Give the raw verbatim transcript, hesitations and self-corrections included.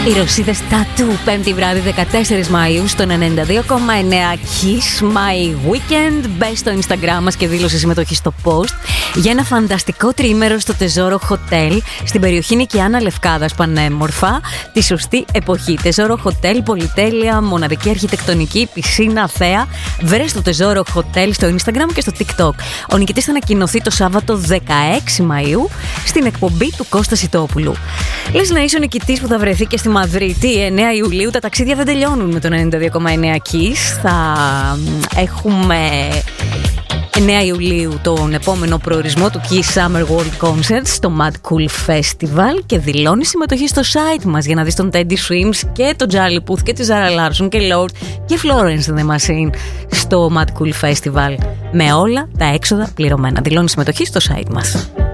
Οι Ρωσίδες Tattoo, πέμπτη βράδυ δεκατέσσερις Μαΐου στον ενενήντα δύο κόμμα εννέα Kiss My Weekend. Μπες στο Instagram μας και δήλωσε συμμετοχή στο post για ένα φανταστικό τριήμερο στο Τεζόρο Hotel στην περιοχή Νικιάνα Λευκάδας, πανέμορφα, τη σωστή εποχή. Τεζόρο Hotel, πολυτέλεια, μοναδική αρχιτεκτονική, πισίνα, θέα. Βρες το Τεζόρο Hotel στο Instagram και στο TikTok. Ο νικητής θα ανακοινωθεί το Σάββατο δεκαέξι Μαΐου στην εκπομπή του Κώστα Σιτόπουλου. Λες να είσαι ο νικητής που θα βρεθεί και στη Μαδρίτη εννέα Ιουλίου. Τα ταξίδια δεν τελειώνουν με τον ενενήντα δύο κόμμα εννέα Kiss. Θα έχουμε εννέα Ιουλίου τον επόμενο προορισμό του Kiss Summer World Concerts στο Mad Cool Festival και δηλώνει συμμετοχή στο site μας για να δεις τον Teddy Swims και τον Charlie Puth και τη Zara Larsson και Lord και Florence The Machine στο Mad Cool Festival με όλα τα έξοδα πληρωμένα. Δηλώνει συμμετοχή στο site μας.